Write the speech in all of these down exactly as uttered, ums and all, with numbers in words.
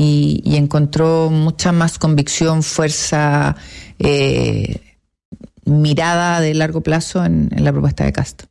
y, y encontró mucha más convicción, fuerza, eh, mirada de largo plazo en, en la propuesta de Kast.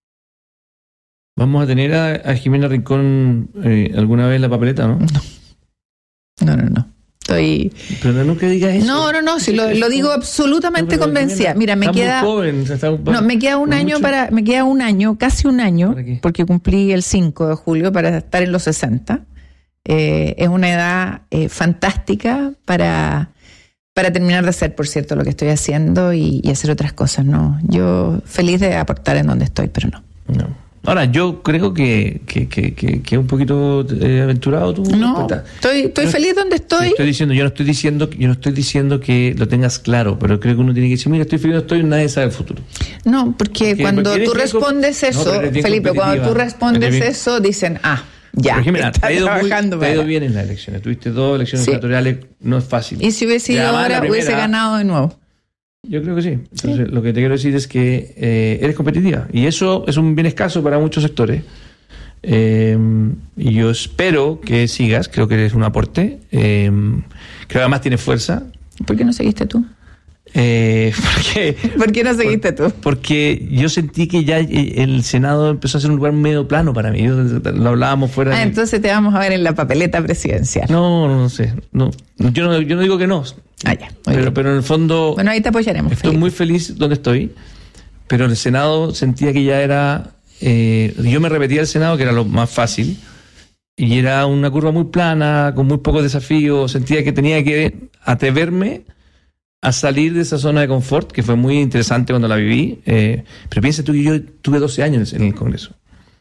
¿Vamos a tener a, a Jimena Rincón eh, alguna vez en la papeleta, no? No, no, no, no. Estoy... Pero nunca digas eso. No, no, no, si lo, lo digo absolutamente no, convencida. Mira, me queda... Muy joven, o sea, está... No, me queda un año mucho... para... Me queda un año, casi un año, porque cumplí el cinco de julio para estar en los sesenta. Eh, es una edad eh, fantástica para... para terminar de hacer, por cierto, lo que estoy haciendo y, y hacer otras cosas, ¿no? Yo feliz de aportar en donde estoy, pero no. No. Ahora, yo creo que que que que, que es un poquito eh, aventurado tú. No, estoy estoy no, feliz donde estoy. Estoy diciendo, yo no estoy diciendo, yo no estoy diciendo que lo tengas claro, pero creo que uno tiene que decir, mira, estoy feliz, no estoy, nadie sabe el futuro. No, porque, porque cuando porque tú respondes eso, no, Felipe, cuando tú respondes bien... eso, dicen, ah, ya, por ejemplo, te ha ido, muy, te ha ido bien en las elecciones. Tuviste dos elecciones sí. senatoriales, no es fácil. Y si hubiese ido ahora, primera, hubiese ganado de nuevo. Yo creo que sí. Entonces, sí. Lo que te quiero decir es que eh, eres competitiva. Y eso es un bien escaso para muchos sectores. Eh, y yo espero que sigas. Creo que eres un aporte. Eh, creo que además tienes fuerza. ¿Por qué no seguiste tú? Eh, porque, ¿Por qué no seguiste por, tú? Porque yo sentí que ya el Senado empezó a ser un lugar medio plano para mí. Yo, lo hablábamos fuera. Ah, de... entonces te vamos a ver en la papeleta presidencial. No, no, no sé. No, yo no, yo no digo que no. Ah, ya. Pero, pero en el fondo. Bueno, ahí te apoyaremos. Estoy Felipe. muy feliz donde estoy. Pero en el Senado sentía que ya era. Eh, yo me repetía el Senado, que era lo más fácil. Y era una curva muy plana, con muy pocos desafíos. Sentía que tenía que atreverme a salir de esa zona de confort, que fue muy interesante cuando la viví. Eh, pero piensa tú que yo tuve doce años en el Congreso.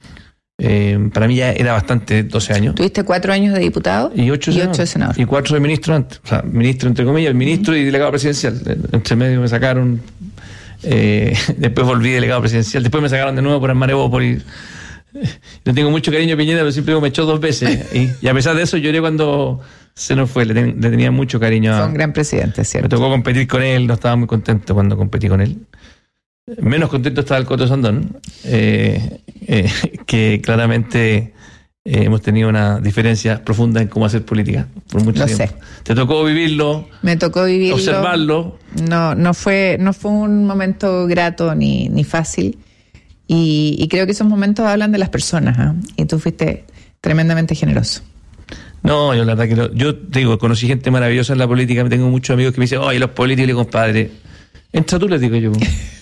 Eh, para mí ya era bastante, doce años. ¿Tuviste cuatro años de diputado? Y ocho, y ocho de senador. Y cuatro de ministro antes. O sea, ministro entre comillas, ministro uh-huh. y delegado presidencial. Entre medio me sacaron. Eh, después volví delegado presidencial. Después me sacaron de nuevo por Armarevópolis. No tengo mucho cariño a Piñera, pero siempre me echó dos veces. Y, y a pesar de eso lloré cuando se nos fue. Le, ten, le tenía mucho cariño. Fue un gran presidente, ¿cierto? Me tocó competir con él. No estaba muy contento cuando competí con él. Menos contento estaba el Coto Sandón, eh, eh, que claramente eh, hemos tenido una diferencia profunda en cómo hacer política por mucho Lo tiempo. sé. ¿Te tocó vivirlo? Me tocó vivirlo. Observarlo. No, no fue, no fue un momento grato ni, ni fácil. Y, y creo que esos momentos hablan de las personas, ¿eh? Y tú fuiste tremendamente generoso. No, yo la verdad que lo, yo te digo, conocí gente maravillosa en la política. Tengo muchos amigos que me dicen, oye, los políticos, compadre, entra tú, les digo yo.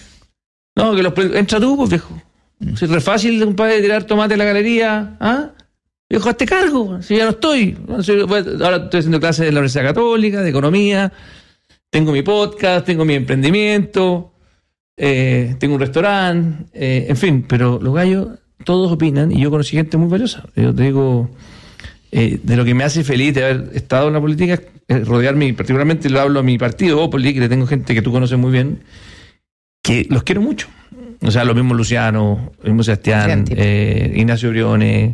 No, que los entra tú, pues, viejo. Si es re fácil, compadre, tirar tomate en la galería, ¿ah? Viejo, hazte cargo, si ya no estoy. Ahora estoy haciendo clases en la Universidad Católica, de economía, tengo mi podcast, tengo mi emprendimiento, eh, tengo un restaurante, eh, en fin, pero los gallos, todos opinan, y yo conocí gente muy valiosa. Yo te digo, eh, de lo que me hace feliz de haber estado en la política, es rodearme, particularmente lo hablo a mi partido, Opoli, que tengo gente que tú conoces muy bien, que los quiero mucho. O sea, lo mismo Luciano, lo mismo Sebastián, eh, Ignacio Briones,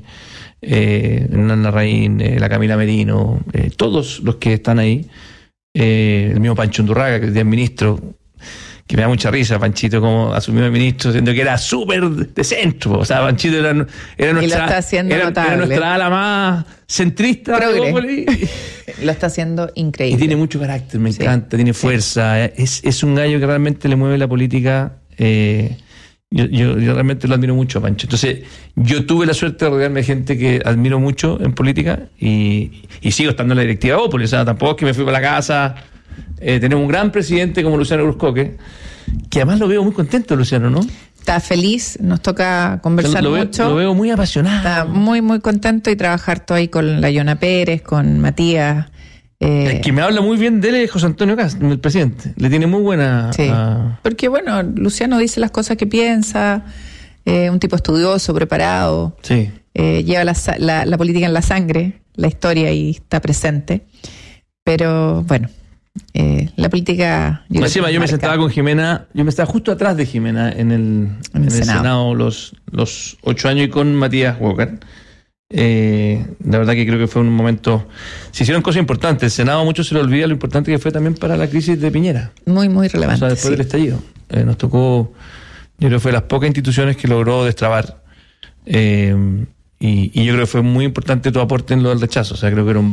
eh, Hernán Larraín, eh, la Camila Merino, eh, todos los que están ahí, eh, el mismo Pancho Undurraga, que es ministro, que me da mucha risa, Panchito, como asumió el ministro, siendo que era súper de centro. O sea, Panchito era, era nuestra, era, era nuestra ala más centrista. De lo está haciendo increíble. Y tiene mucho carácter, me sí, encanta, tiene fuerza. Sí. Es, es un gallo que realmente le mueve la política. Eh, yo, yo, yo realmente lo admiro mucho a Pancho. Entonces, yo tuve la suerte de rodearme de gente que admiro mucho en política y, y sigo estando en la directiva de Opoli. O sea, tampoco es que me fui para la casa. Eh, tenemos un gran presidente como Luciano Bruscoque, que además lo veo muy contento, Luciano, ¿no? Está feliz, nos toca conversar lo, lo mucho. Veo, lo veo muy apasionado. Está muy, muy contento y trabajar todo ahí con la Yona Pérez, con Matías. Eh, el que me habla muy bien de él es José Antonio Kast, el presidente. Le tiene muy buena... Sí, uh... porque bueno, Luciano dice las cosas que piensa, eh, un tipo estudioso, preparado. Sí. Eh, lleva la, la, la política en la sangre, la historia ahí está presente. Pero bueno... Eh, la política. Yo, Encima, yo me sentaba con Jimena, yo me estaba justo atrás de Jimena en el, en el, en el Senado, Senado los, los ocho años y con Matías Walker. Eh, la verdad que creo que fue un momento. Se hicieron cosas importantes. El Senado a muchos se le olvida lo importante que fue también para la crisis de Piñera. Muy, muy relevante. O sea, después sí. del estallido. Eh, nos tocó, yo creo que fue de las pocas instituciones que logró destrabar. Eh, y, y yo creo que fue muy importante tu aporte en lo del rechazo. O sea, creo que era un